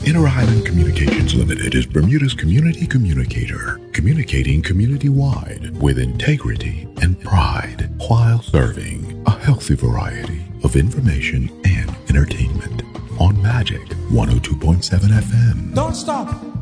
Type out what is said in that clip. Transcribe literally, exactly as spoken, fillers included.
Inter Island Communications Limited is Bermuda's community communicator, communicating community-wide with integrity and pride while serving a healthy variety of information and entertainment on Magic one oh two point seven F M. Don't stop.